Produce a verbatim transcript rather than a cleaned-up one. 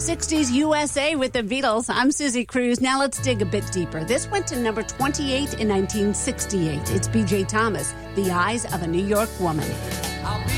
sixties U S A with the Beatles. I'm Susie Cruz. Now let's dig a bit deeper. This went to number twenty-eight in nineteen sixty-eight. It's B J Thomas, The Eyes of a New York Woman.